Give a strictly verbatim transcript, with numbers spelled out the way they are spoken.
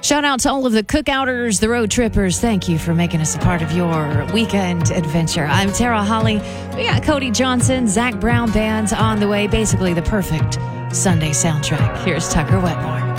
Shout out to all of the cookouters, the road trippers. Thank you for making us a part of your weekend adventure. I'm Tara Holly. We got Cody Johnson, Zach Brown bands on the way. Basically the perfect Sunday soundtrack. Here's Tucker Wetmore.